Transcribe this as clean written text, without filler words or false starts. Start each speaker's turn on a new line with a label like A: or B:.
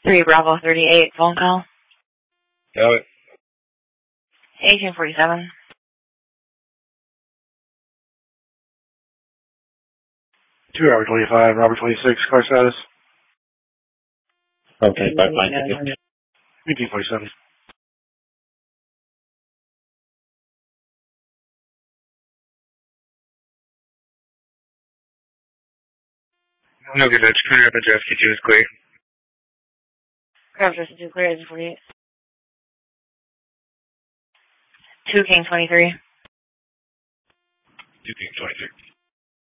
A: 3 Bravo 38, phone call.
B: Got it.
A: 1847.
C: 2 Robert 25, Robert 26, car status.
B: Okay, 5
C: 1847.
B: No good, that's clear. The Jeff K2 is clear.
A: Craft Justin 2 clear, 1848. 2 King 23.
B: 2 King 23.